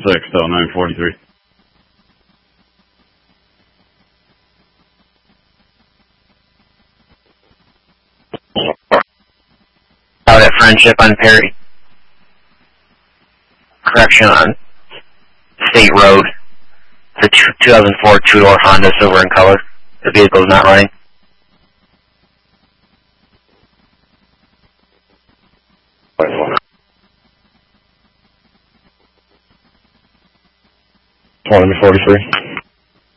6, though, 943. Out at Friendship on Perry. Correction on State Road. It's a 2004 two-door Honda, silver in color. The vehicle is not running. Let me 43.